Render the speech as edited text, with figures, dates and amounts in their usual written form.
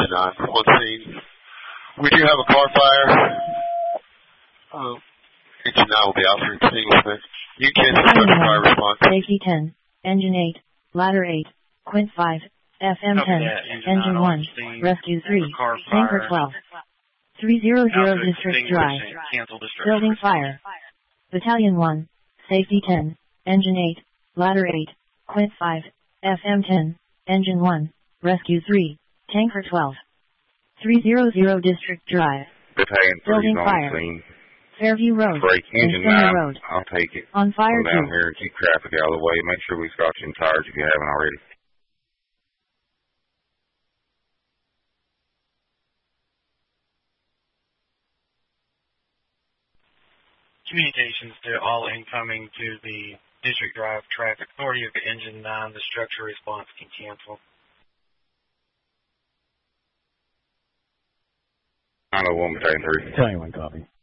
9 on scene. We do have a car fire. Engine 9 will be out for extinguishment. You can cancel the fire response. Safety 10, Engine 8, Ladder 8, Quint 5, FM 10, Engine 1, Rescue 3, Tanker 12. 300 District Drive. Building fire. Battalion 1, Safety 10, Engine 8, Ladder 8, Quint 5, FM 10, Engine 1, Rescue 3, Tanker 12. 300 District Drive. Battalion 3 Building on fire. scene. Fairview Road. Break engine 9. Road. I'll take it. On fire Come down 2. here and keep traffic out of the way. Make sure we scotch in tires if you haven't already. Communications to all incoming to the District Drive Traffic Authority of Engine 9. The structure response can cancel. 901 Battalion 3. Battalion 1, copy.